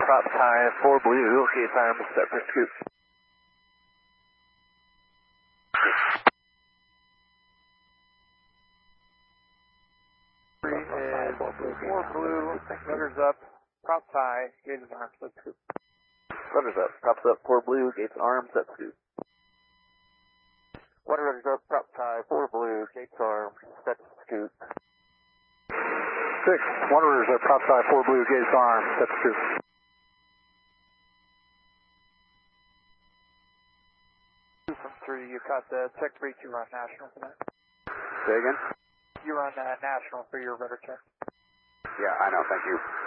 prop tie 4 blue, gates arms set for scoop. Three is 4 blue, rudders up, prop tie, gates arms set scoop. Rudders up, props up 4 blue, gates arms set scoop. One rudders up, prop tie 4 blue, gates arms set scoop. 6, one rudders up, prop tie 4 blue, gates arms set scoop. From 3, you caught the check breach, you run national for that. Say again? You run national for your rudder check. Yeah, I know, thank you.